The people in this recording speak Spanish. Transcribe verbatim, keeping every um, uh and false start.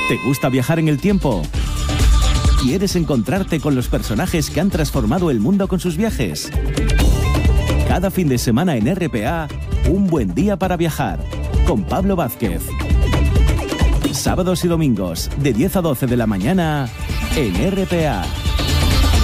¿Te gusta viajar en el tiempo? ¿Quieres encontrarte con los personajes que han transformado el mundo con sus viajes? Cada fin de semana en R P A, un buen día para viajar, con Pablo Vázquez. Sábados y domingos, de diez a doce de la mañana, en R P A.